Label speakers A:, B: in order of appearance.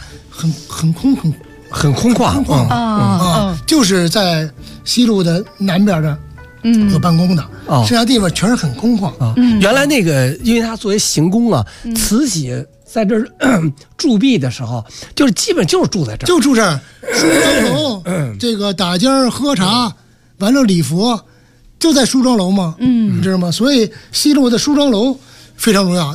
A: 很空
B: 旷
A: 就是在西路的南边的有办公的，剩下地方全是很空旷
B: 啊。原来那个，因为他作为行宫啊，慈禧在这儿驻跸的时候，就是基本就是住在这儿，
A: 就住这儿，梳妆楼，这个打尖喝茶，完了礼佛，就在梳妆楼嘛，你知道吗？所以西路的梳妆楼非常重要。